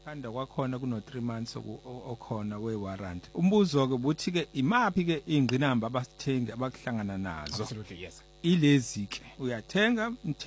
Phanda kwakhona kuno 3 months okhona we-warranty. Umbuzo ke ubuthi ke imaphi ke ingqinamba abasithengi abakuhlangana nazo? Absolutely, yes. Ilezi ke uyathenga